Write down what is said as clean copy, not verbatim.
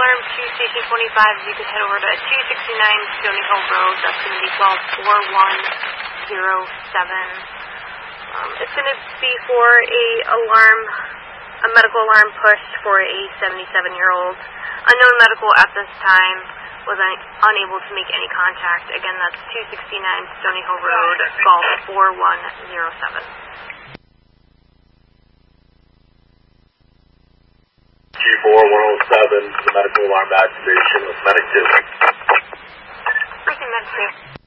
alarm to Station 25, you could head over to 269 Stony Hill Road. That's going to be 124107. It's going to be for a medical alarm push for a 77-year-old. Unknown medical at this time was unable to make any contact. Again, that's 269 Stony Hill Road, Golf 4107. G4107, the medical alarm activation with Medic 2. Medic 2.